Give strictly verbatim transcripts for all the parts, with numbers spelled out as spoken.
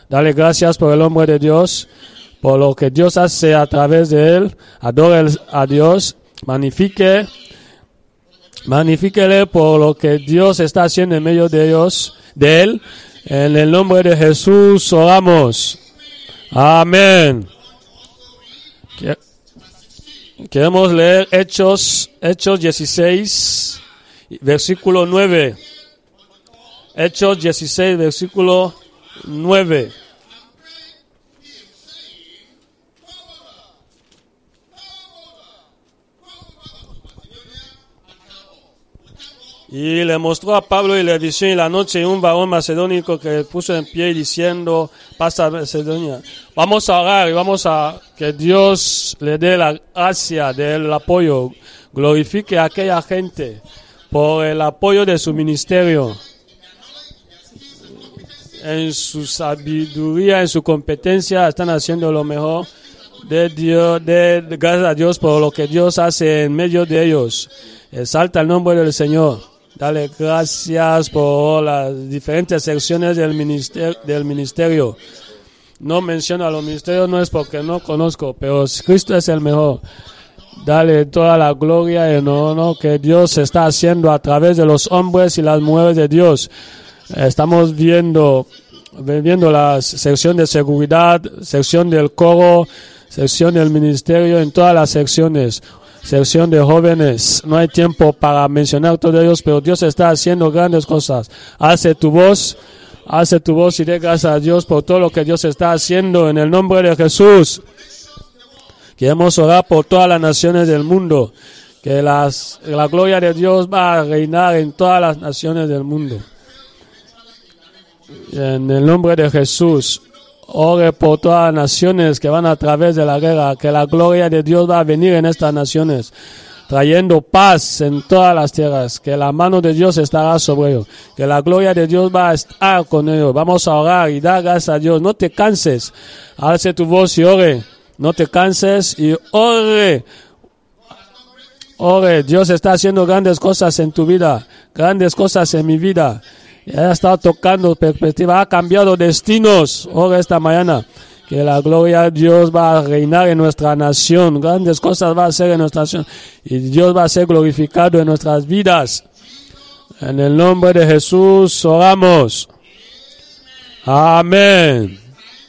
Dale gracias por el hombre de Dios, por lo que Dios hace a través de él. Adore a Dios. Magnifique, magnifíquele por lo que Dios está haciendo en medio de ellos, de él. En el nombre de Jesús oramos. Amén. Queremos leer Hechos, Hechos dieciséis, versículo nueve. Hechos dieciséis, versículo nueve. Y le mostró a Pablo y le visión en la noche un varón macedónico que puso en pie diciendo, pasa a Macedonia. Vamos a orar y vamos a que Dios le dé la gracia del apoyo. Glorifique a aquella gente por el apoyo de su ministerio. En su sabiduría, en su competencia, están haciendo lo mejor. De Dios, de, de gracias a Dios por lo que Dios hace en medio de ellos. Exalta el nombre del Señor. Dale gracias por las diferentes secciones del ministerio, del ministerio. No menciono a los ministerios, no es porque no conozco, pero Cristo es el mejor. Dale toda la gloria y el honor que Dios está haciendo a través de los hombres y las mujeres de Dios. Estamos viendo, viendo la sección de seguridad, sección del coro, sección del ministerio, en todas las secciones. Sección de jóvenes, no hay tiempo para mencionar todos ellos, pero Dios está haciendo grandes cosas. Hace tu voz, hace tu voz y dé gracias a Dios por todo lo que Dios está haciendo en el nombre de Jesús. Queremos orar por todas las naciones del mundo, que las, la gloria de Dios va a reinar en todas las naciones del mundo. En el nombre de Jesús. Ore por todas las naciones que van a través de la guerra, que la gloria de Dios va a venir en estas naciones, trayendo paz en todas las tierras, que la mano de Dios estará sobre ellos, que la gloria de Dios va a estar con ellos. Vamos a orar y dar gracias a Dios. No te canses, alce tu voz y ore, no te canses y ore. Ore, Dios está haciendo grandes cosas en tu vida, grandes cosas en mi vida. Ha estado tocando perspectiva, ha cambiado destinos. Ahora esta mañana, que la gloria de Dios va a reinar en nuestra nación. Grandes cosas va a hacer en nuestra nación. Y Dios va a ser glorificado en nuestras vidas. En el nombre de Jesús oramos. Amén.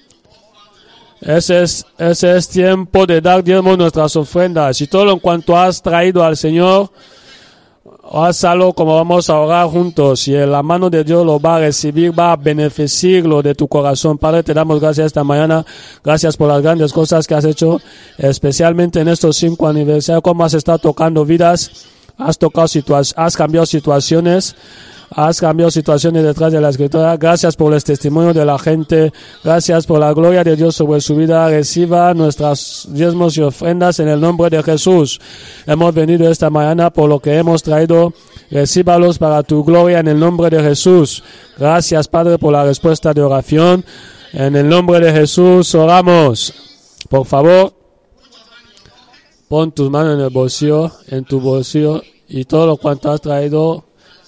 Ese es, ese es tiempo de dar diezmo nuestras ofrendas. Y todo en cuanto has traído al Señor, hazlo como vamos a orar juntos y la mano de Dios lo va a recibir, va a beneficiarlo de tu corazón. Padre, te damos gracias esta mañana. Gracias por las grandes cosas que has hecho, especialmente en estos cinco aniversarios, cómo has estado tocando vidas, has tocado situaciones, has cambiado situaciones. Has cambiado situaciones detrás de la Escritura. Gracias por los testimonios de la gente. Gracias por la gloria de Dios sobre su vida. Reciba nuestras diezmos y ofrendas en el nombre de Jesús. Hemos venido esta mañana por lo que hemos traído. Recíbalos para tu gloria en el nombre de Jesús. Gracias, Padre, por la respuesta de oración. En el nombre de Jesús oramos. Por favor, pon tus manos en el bolsillo, en tu bolsillo, y todo lo cuanto has traído.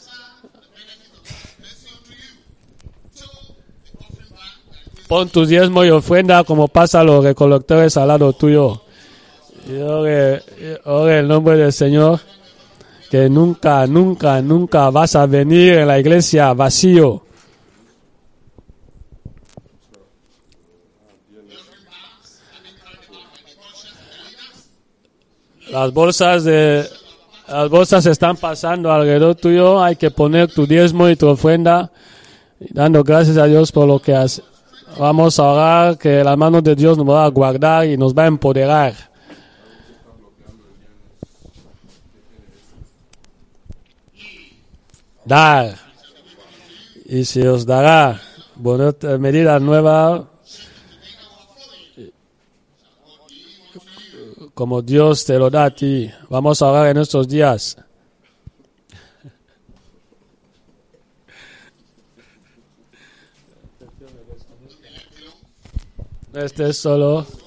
Pon tu diezmo y ofrenda como pasa a los recolectores al lado tuyo. Y ore, ore el nombre del Señor, que nunca, nunca, nunca vas a venir en la iglesia vacío. Las bolsas de las bolsas están pasando alrededor tuyo. Hay que poner tu diezmo y tu ofrenda, dando gracias a Dios por lo que hace. Vamos a orar que la mano de Dios nos va a guardar y nos va a empoderar. Dar. Y se os dará medida nueva, como Dios te lo da a ti. Vamos a orar en estos días. No estés solo.